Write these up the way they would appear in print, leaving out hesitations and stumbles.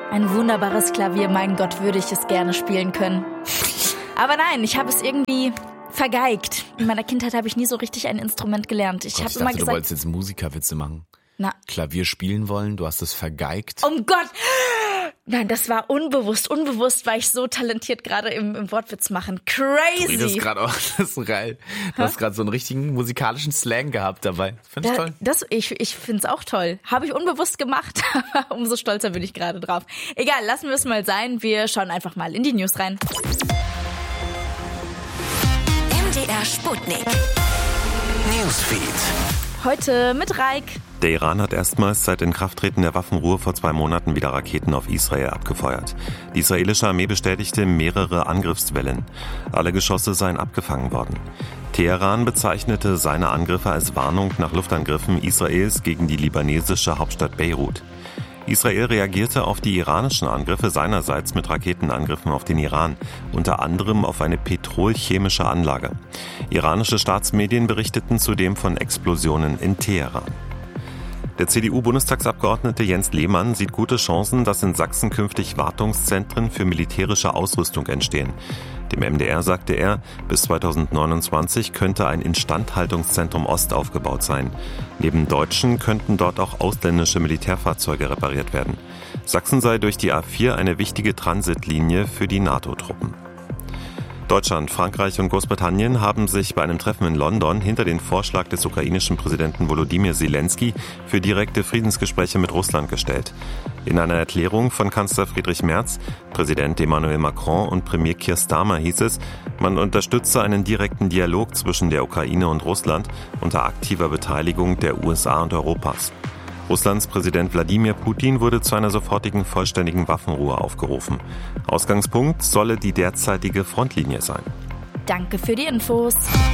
Ein wunderbares Klavier, mein Gott, würde ich es gerne spielen können. Aber nein, ich habe es irgendwie vergeigt. In meiner Kindheit habe ich nie so richtig ein Instrument gelernt. Ich habe immer gesagt, du wolltest jetzt Musikerwitze machen. Na. Klavier spielen wollen, du hast es vergeigt. Oh Gott! Nein, das war unbewusst. Unbewusst war ich so talentiert gerade im Wortwitz machen. Crazy! Du redest gerade auch, das ist so geil. Du hast gerade so einen richtigen musikalischen Slang gehabt dabei. Finde ich toll. Ich finde es auch toll. Habe ich unbewusst gemacht, aber umso stolzer bin ich gerade drauf. Egal, lassen wir es mal sein. Wir schauen einfach mal in die News rein. MDR Sputnik. Newsfeed. Heute mit Raik. Der Iran hat erstmals seit Inkrafttreten der Waffenruhe vor 2 Monaten wieder Raketen auf Israel abgefeuert. Die israelische Armee bestätigte mehrere Angriffswellen. Alle Geschosse seien abgefangen worden. Teheran bezeichnete seine Angriffe als Warnung nach Luftangriffen Israels gegen die libanesische Hauptstadt Beirut. Israel reagierte auf die iranischen Angriffe seinerseits mit Raketenangriffen auf den Iran, unter anderem auf eine petrolchemische Anlage. Iranische Staatsmedien berichteten zudem von Explosionen in Teheran. Der CDU-Bundestagsabgeordnete Jens Lehmann sieht gute Chancen, dass in Sachsen künftig Wartungszentren für militärische Ausrüstung entstehen. Dem MDR sagte er, bis 2029 könnte ein Instandhaltungszentrum Ost aufgebaut sein. Neben deutschen könnten dort auch ausländische Militärfahrzeuge repariert werden. Sachsen sei durch die A4 eine wichtige Transitlinie für die NATO-Truppen. Deutschland, Frankreich und Großbritannien haben sich bei einem Treffen in London hinter den Vorschlag des ukrainischen Präsidenten Volodymyr Zelensky für direkte Friedensgespräche mit Russland gestellt. In einer Erklärung von Kanzler Friedrich Merz, Präsident Emmanuel Macron und Premier Keir Starmer hieß es, man unterstütze einen direkten Dialog zwischen der Ukraine und Russland unter aktiver Beteiligung der USA und Europas. Russlands Präsident Wladimir Putin wurde zu einer sofortigen vollständigen Waffenruhe aufgerufen. Ausgangspunkt solle die derzeitige Frontlinie sein. Danke für die Infos.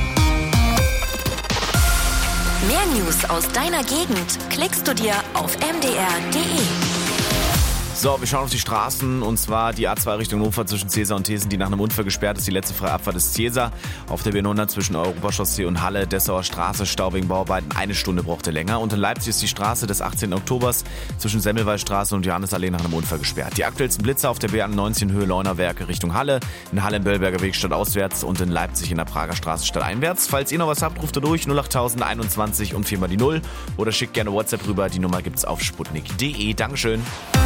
Mehr News aus deiner Gegend klickst du dir auf mdr.de. So, wir schauen auf die Straßen, und zwar die A2 Richtung Hannover zwischen Cäsar und Thesen, die nach einem Unfall gesperrt ist. Die letzte freie Abfahrt ist Cäsar. Auf der B100 zwischen Europachaussee und Halle, Dessauer Straße, Stau wegen Bauarbeiten, 1 Stunde brauchte länger. Und in Leipzig ist die Straße des 18. Oktobers zwischen Semmelweisstraße und Johannesallee nach einem Unfall gesperrt. Die aktuellsten Blitzer auf der B19 Höhe Leunawerke Richtung Halle, in Halle im Böllberger Weg stadtauswärts und in Leipzig in der Prager Straße stadteinwärts. Falls ihr noch was habt, ruft ihr durch 08021 und 4 mal die 0 oder schickt gerne WhatsApp rüber. Die Nummer gibt's auf sputnik.de. Dankeschön.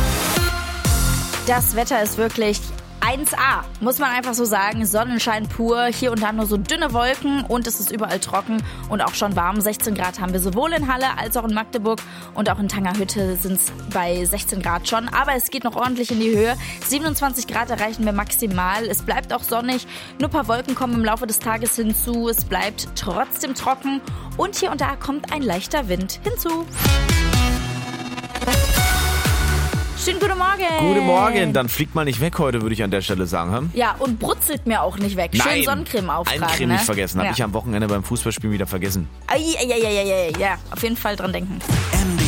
Das Wetter ist wirklich 1A, muss man einfach so sagen. Sonnenschein pur, hier und da nur so dünne Wolken und es ist überall trocken und auch schon warm. 16 Grad haben wir sowohl in Halle als auch in Magdeburg und auch in Tangerhütte sind es bei 16 Grad schon. Aber es geht noch ordentlich in die Höhe. 27 Grad erreichen wir maximal. Es bleibt auch sonnig, nur ein paar Wolken kommen im Laufe des Tages hinzu. Es bleibt trotzdem trocken und hier und da kommt ein leichter Wind hinzu. Schönen guten Morgen. Guten Morgen, dann fliegt mal nicht weg heute, würde ich an der Stelle sagen. Hm? Ja, und brutzelt mir auch nicht weg. Nein, schön Sonnencreme auftragen. Eincreme nicht vergessen, habe Ja. ich am Wochenende beim Fußballspielen wieder vergessen. Ja, auf jeden Fall dran denken. MDR